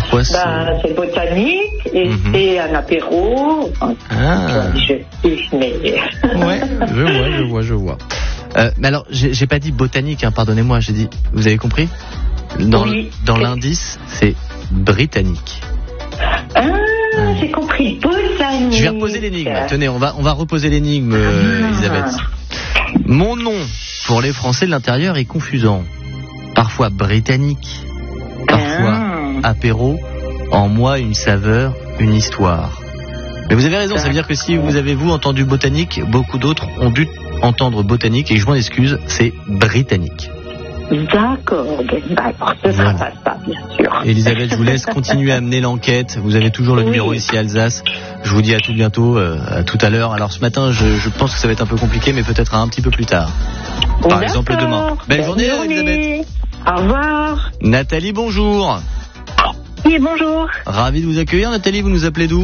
Pourquoi c'est botanique et c'est un apéro. Ouais, je vois. Mais alors, j'ai pas dit botanique, pardonnez-moi, j'ai dit, vous avez compris ? Dans l'indice, c'est britannique. J'ai compris, botanique. Je vais reposer l'énigme. Tenez, on va reposer l'énigme, Elisabeth. Mon nom pour les Français de l'intérieur est confusant. Parfois britannique, parfois apéro, en moi une saveur, une histoire. Mais vous avez raison, ça veut dire que si vous avez entendu botanique, beaucoup d'autres ont dû entendre botanique et je m'en excuse, c'est britannique. D'accord, ce sera pas ça, bien sûr. Elisabeth, je vous laisse continuer à mener l'enquête. Vous avez toujours le numéro ici à Alsace. Je vous dis à tout bientôt, à tout à l'heure. Alors ce matin, je pense que ça va être un peu compliqué, mais peut-être un petit peu plus tard. Par exemple demain. Belle journée, Elisabeth. Au revoir. Nathalie, bonjour. Oui, bonjour. Ravi de vous accueillir. Nathalie, vous nous appelez d'où ?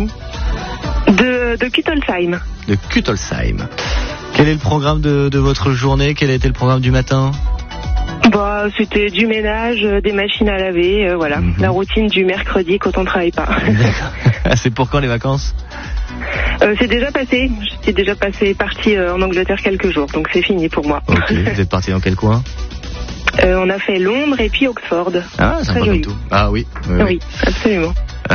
De Kuttolsheim. De Kuttolsheim. Quel est le programme de votre journée ? Quel a été le programme du matin ? C'était du ménage, des machines à laver, voilà. La routine du mercredi quand on ne travaille pas. D'accord. C'est pour quand les vacances ? C'est déjà passé. J'étais déjà partie en Angleterre quelques jours, donc c'est fini pour moi. Ok, vous êtes parti dans quel coin ? On a fait Londres et puis Oxford. Ah, sympa comme tout. Ah oui. Oui, absolument.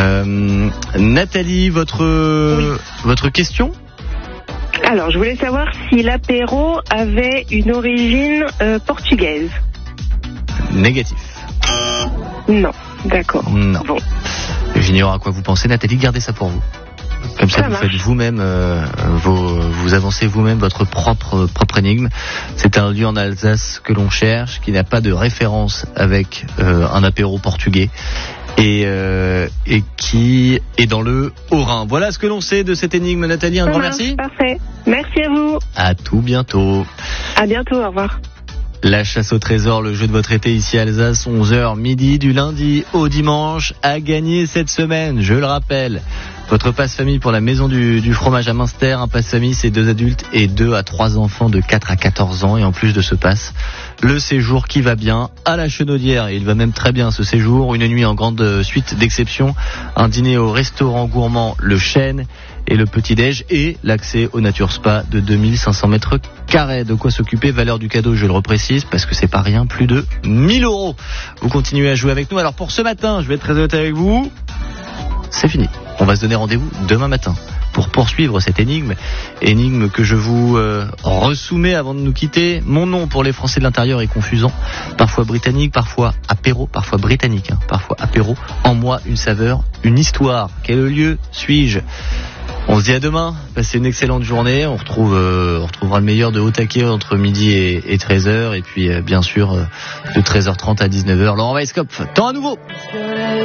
Nathalie, votre question ? Alors, je voulais savoir si l'apéro avait une origine portugaise. Négatif. Non, d'accord. Non. Bon. J'ignore à quoi vous pensez. Nathalie, gardez ça pour vous. Comme ça, vous faites vous-même, vous avancez vous-même votre propre énigme. C'est un lieu en Alsace que l'on cherche, qui n'a pas de référence avec un apéro portugais. Et qui est dans le Haut-Rhin. Voilà ce que l'on sait de cette énigme, Nathalie. Un grand merci. Parfait. Merci à vous. À tout bientôt. À bientôt, au revoir. La chasse au trésor, le jeu de votre été ici à Alsace, 11h midi du lundi au dimanche, à gagner cette semaine, je le rappelle. Votre passe famille pour la maison du fromage à Münster. Un passe famille, c'est 2 adultes et 2 à 3 enfants de 4 à 14 ans. Et en plus de ce passe, le séjour qui va bien à la Chenaudière. Et il va même très bien ce séjour. Une nuit en grande suite d'exception. Un dîner au restaurant gourmand Le Chêne et le petit-déj. Et l'accès au Nature Spa de 2500 mètres carrés. De quoi s'occuper. Valeur du cadeau, je le reprécise, parce que c'est pas rien, plus de 1000 €. Vous continuez à jouer avec nous. Alors pour ce matin, je vais être très honnête avec vous. C'est fini. On va se donner rendez-vous demain matin pour poursuivre cette énigme que je vous ressoumets avant de nous quitter. Mon nom pour les Français de l'intérieur est confusant, parfois britannique, parfois apéro, parfois britannique, parfois apéro. En moi, une saveur, une histoire. Quel lieu suis-je ? On se dit à demain, passez une excellente journée. On retrouvera le meilleur de haut taquet entre midi et 13h. Et puis bien sûr de 13h30 à 19h. Laurent Weisskopf, temps à nouveau.